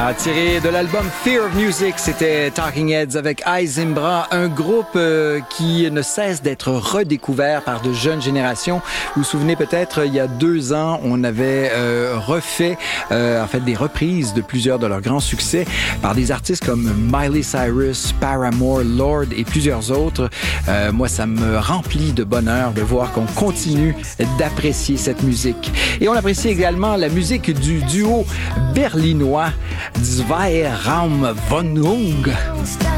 Tiré de l'album Fear of Music, c'était Talking Heads avec Zimbra, un groupe qui ne cesse d'être redécouvert par de jeunes générations. Vous vous souvenez peut-être, il y a 2 ans, on avait refait des reprises de plusieurs de leurs grands succès par des artistes comme Miley Cyrus, Paramore, Lorde et plusieurs autres. Moi, ça me remplit de bonheur de voir qu'on continue d'apprécier cette musique. Et on apprécie également la musique du duo berlinois Zwei Raumwohnung.